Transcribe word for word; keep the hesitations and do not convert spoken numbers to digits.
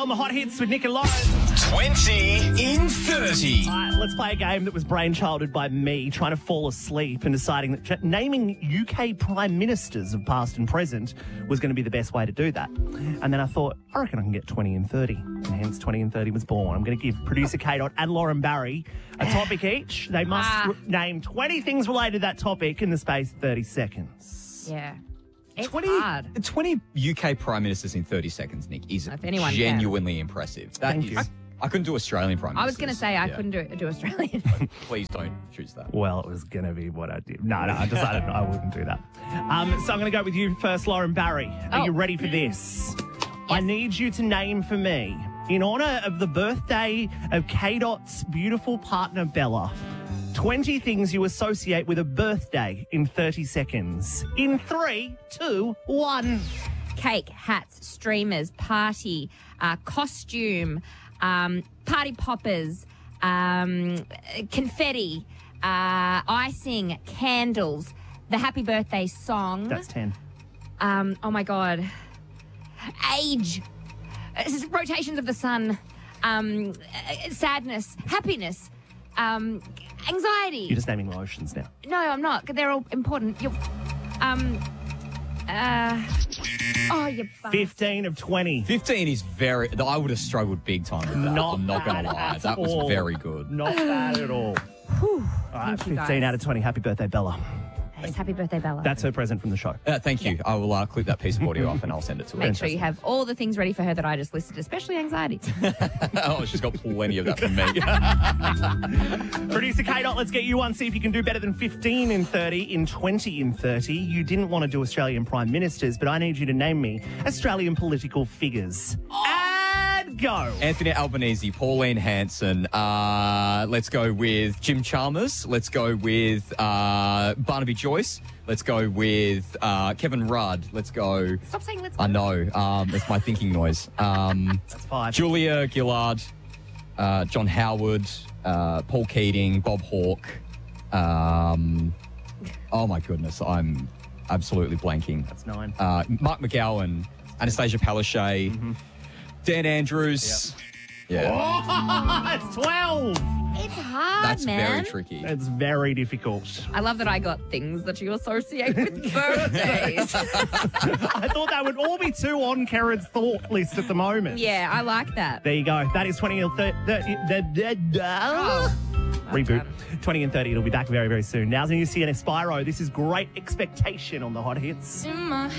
on the Hot Hits with Nick and Lauren. twenty in thirty. All right, let's play a game that was brainchilded by me trying to fall asleep and deciding that ch- naming U K prime ministers of past and present was going to be the best way to do that. And then I thought, I reckon I can get twenty in thirty. And hence twenty in thirty was born. I'm going to give producer Kate and Lauren Barry a topic each. They must Ah. r- name twenty things related to that topic in the space of thirty seconds. Yeah. It's twenty, hard. twenty U K prime ministers in thirty seconds, Nick, is If anyone can. genuinely impressive. That Thank is, you. I, I couldn't do Australian prime I ministers. was going to say I Yeah. couldn't do, do Australian. Please don't choose that. Well, it was going to be what I did. No, no, I decided I wouldn't do that. Um, so I'm going to go with you first, Lauren Barry. Are Oh. you ready for this? I need you to name for me, in honour of the birthday of K-Dot's beautiful partner, Bella, twenty things you associate with a birthday in thirty seconds. In three, two, one. Cake, hats, streamers, party, uh, costume, um, party poppers, um, confetti, uh, icing, candles, the happy birthday song. That's ten. Um, oh my God. Age. Uh, this is rotations of the sun. Um, uh, sadness. Happiness. Um, anxiety. You're just naming emotions now. No, I'm not. They're all important. You're, um, uh, oh, you bastard. fifteen of twenty. fifteen is very... I would have struggled big time with that. Not I'm not going bad to lie. at That was all. very good. Not bad at all. All right, Thank you, fifteen guys. out of twenty. Happy birthday, Bella. Yes, happy birthday, Bella. That's her present from the show. Uh, thank you. I will uh, clip that piece of audio up and I'll send it to her. Make sure you have all the things ready for her that I just listed, especially anxiety. Oh, she's got plenty of that from me. Producer K-Dot, let's get you one. See if you can do better than fifteen in thirty in twenty in thirty. You didn't want to do Australian prime ministers, but I need you to name me Australian political figures. And go. Anthony Albanese, Pauline Hanson. Uh, let's go with Jim Chalmers. Let's go with uh, Barnaby Joyce. Let's go with uh, Kevin Rudd. Let's go. Stop saying let's I know. Um, it's my thinking noise. Um, That's five. Julia Gillard, uh, John Howard, uh, Paul Keating, Bob Hawke. Um, oh my goodness, I'm absolutely blanking. That's nine. Uh, Mark McGowan, Anastasia Palaszczuk, Mm-hmm. Dan Andrews. Yeah, Oh, that's twelve. It's hard, that's man. very tricky. It's very difficult. I love that I got things that you associate with birthdays. I thought that would all be two on Karen's thought list at the moment. Yeah, I like that. There you go. That is twenty and thirty. Oh. Reboot. done. twenty and thirty. It'll be back very, very soon. Now's when you see an Aspiro. This is Great Expectation on the Hot Hits. In my